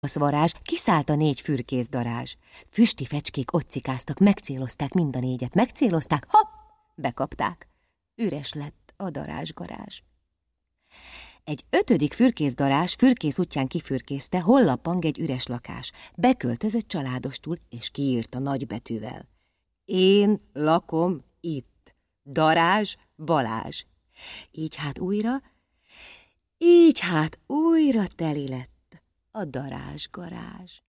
varázs, kiszállt a 4 fürkész darázs. Füsti fecskék ott cikáztak, megcélozták mind a 4-et, megcélozták, hopp, bekapták. Üres lett a darázsgarázs. Egy 5. fürkész darázs fürkész útján kifürkészte, hol lappang egy üres lakás. Beköltözött családostul, és kiírta nagybetűvel: én lakom itt, Darázs Balázs. Így hát újra teli lett a darázsgarázs.